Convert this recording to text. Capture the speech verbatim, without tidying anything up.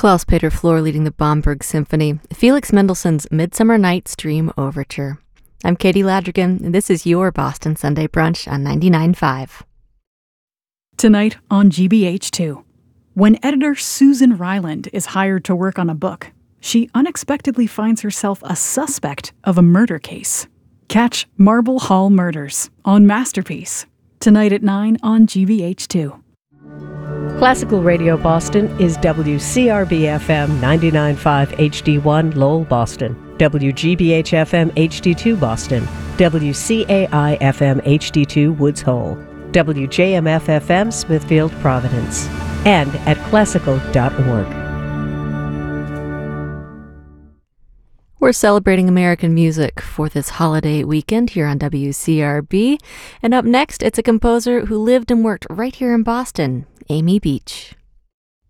Klaus-Peter Flohr leading the Bomberg Symphony, Felix Mendelssohn's Midsummer Night's Dream Overture. I'm Katie Ladrigan, and this is your Boston Sunday Brunch on ninety-nine point five. Tonight on G B H two. When editor Susan Ryland is hired to work on a book, she unexpectedly finds herself a suspect of a murder case. Catch Marble Hall Murders on Masterpiece, tonight at nine on G B H two. Classical Radio Boston is W C R B F M ninety-nine point five H D one Lowell, Boston, W G B H F M H D two Boston, W C A I F M H D two Woods Hole, W J M F F M Smithfield, Providence, and at classical dot org. We're celebrating American music for this holiday weekend here on W C R B. And up next, it's a composer who lived and worked right here in Boston, Amy Beach.